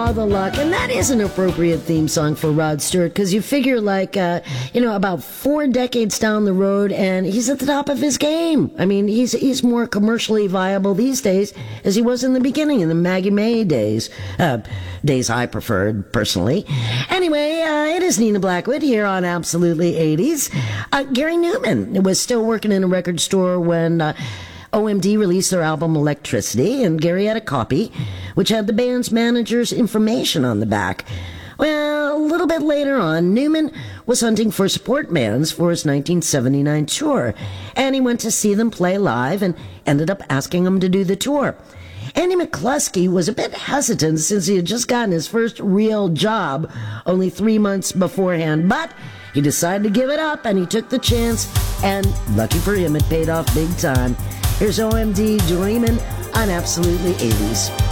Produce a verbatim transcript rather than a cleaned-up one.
the luck. And that is an appropriate theme song for Rod Stewart, because you figure like, uh, you know, about four decades down the road, and he's at the top of his game. I mean, he's he's more commercially viable these days as he was in the beginning, in the Maggie May days. Uh, days I preferred, personally. Anyway, uh, it is Nina Blackwood here on Absolutely eighties. Uh, Gary Newman was still working in a record store when... Uh, O M D released their album Electricity, and Gary had a copy, which had the band's manager's information on the back. Well, a little bit later on, Newman was hunting for support bands for his nineteen seventy-nine tour, and he went to see them play live and ended up asking them to do the tour. Andy McCluskey was a bit hesitant since he had just gotten his first real job only three months beforehand, but he decided to give it up, and he took the chance, and lucky for him, it paid off big time. Here's O M D Dreamin' on Absolutely eighties.